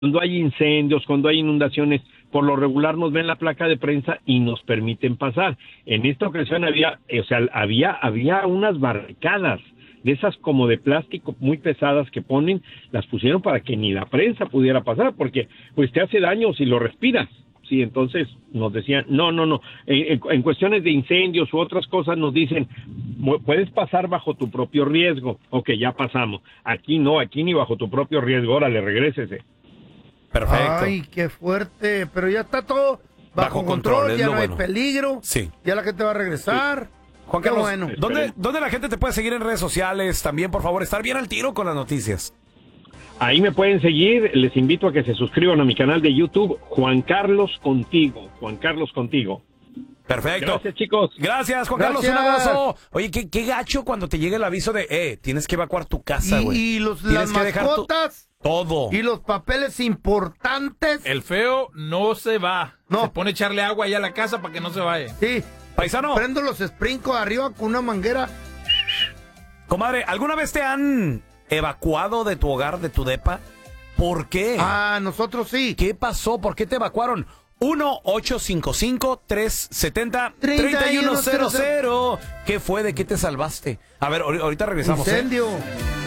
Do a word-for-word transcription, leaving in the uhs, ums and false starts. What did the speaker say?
cuando hay incendios, cuando hay inundaciones, por lo regular nos ven la placa de prensa y nos permiten pasar. En esta ocasión había, o sea, había, había unas barricadas de esas como de plástico muy pesadas que ponen, las pusieron para que ni la prensa pudiera pasar, porque pues te hace daño si lo respiras. Sí, entonces nos decían, no, no, no, en, en cuestiones de incendios u otras cosas nos dicen, puedes pasar bajo tu propio riesgo. Ok, ya pasamos. Aquí no, aquí ni bajo tu propio riesgo, órale, regrésese. Perfecto. Ay, qué fuerte, pero ya está todo bajo, bajo control, control ya no bueno. hay peligro. Sí. Ya la gente va a regresar. Sí. Juan Carlos, bueno. ¿dónde, ¿dónde la gente te puede seguir en redes sociales? También, por favor, estar bien al tiro con las noticias. Ahí me pueden seguir, les invito a que se suscriban a mi canal de YouTube, Juan Carlos Contigo, Juan Carlos Contigo. Perfecto. Gracias, chicos. Gracias, Juan Gracias. Carlos, un abrazo. Oye, qué, qué gacho cuando te llega el aviso de, eh, tienes que evacuar tu casa, güey. Y, y los, las mascotas. Tu... Todo. Y los papeles importantes. El feo no se va. No. Se pone a echarle agua allá a la casa para que no se vaya. Sí. Paisano. Prendo los sprinkles arriba con una manguera. Comadre, ¿alguna vez te han evacuado de tu hogar, de tu depa? ¿Por qué? Ah, nosotros sí. ¿Qué pasó? ¿Por qué te evacuaron? uno ocho cinco cinco, tres siete cero, tres uno cero cero. ¿Qué fue? ¿De qué te salvaste? A ver, ahorita regresamos. Incendio. ¿eh?